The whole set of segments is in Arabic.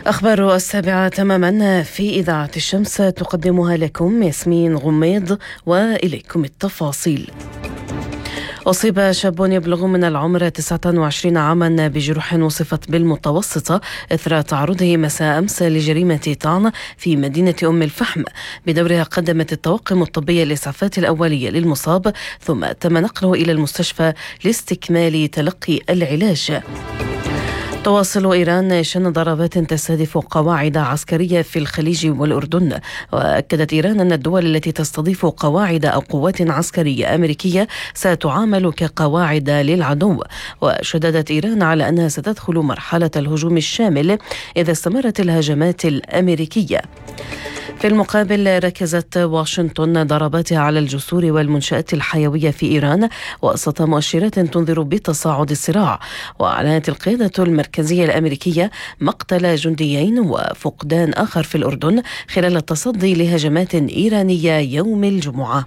أخبار 7 تماما في إذاعة الشمس تقدمها لكم ياسمين غميض، وإليكم التفاصيل. أصيب شاب يبلغ من العمر 29 عاما بجروح وصفت بالمتوسطة إثر تعرضه مساء أمس لجريمة طعن في مدينة أم الفحم. بدورها قدمت الطواقم الطبية الإسعافات الأولية للمصاب، ثم تم نقله إلى المستشفى لاستكمال تلقي العلاج. تواصل إيران شن ضربات تستهدف قواعد عسكرية في الخليج والأردن. وأكدت إيران أن الدول التي تستضيف قواعد أو قوات عسكرية أمريكية ستعامل كقواعد للعدو. وشددت إيران على أنها ستدخل مرحلة الهجوم الشامل إذا استمرت الهجمات الأمريكية. في المقابل ركزت واشنطن ضرباتها على الجسور والمنشآت الحيوية في إيران وسط مؤشرات تنذر بتصاعد الصراع. وأعلنت القيادة المركزية الأمريكية مقتل جنديين وفقدان آخر في الأردن خلال التصدي لهجمات إيرانية يوم الجمعة.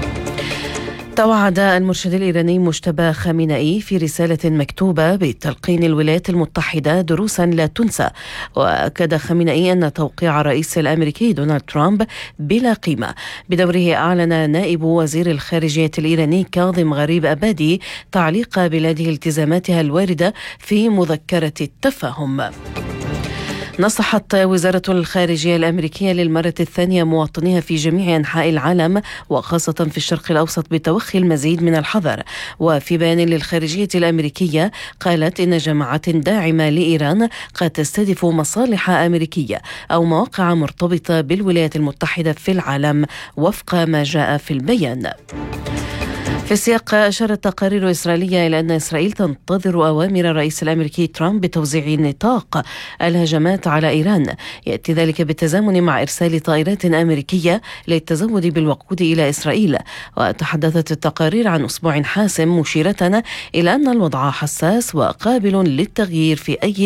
توعد المرشد الإيراني مجتبى خامنئي في رسالة مكتوبة بتلقين الولايات المتحدة دروسا لا تنسى. وأكد خامنئي أن توقيع الرئيس الأمريكي دونالد ترامب بلا قيمة. بدوره أعلن نائب وزير الخارجية الإيراني كاظم غريب أبادي تعليق بلاده التزاماتها الواردة في مذكرة التفاهم. نصحت وزارة الخارجية الأمريكية للمرة الثانية مواطنيها في جميع أنحاء العالم وخاصة في الشرق الأوسط بتوخي المزيد من الحذر. وفي بيان للخارجية الأمريكية قالت إن جماعات داعمة لإيران قد تستهدف مصالح أمريكية أو مواقع مرتبطة بالولايات المتحدة في العالم وفق ما جاء في البيان. في السياق أشارت تقارير إسرائيلية إلى أن إسرائيل تنتظر أوامر الرئيس الأمريكي ترامب بتوزيع نطاق الهجمات على إيران. يأتي ذلك بالتزامن مع إرسال طائرات أمريكية للتزود بالوقود إلى إسرائيل. وتحدثت التقارير عن أسبوع حاسم، مشيرة إلى أن الوضع حساس وقابل للتغيير في أي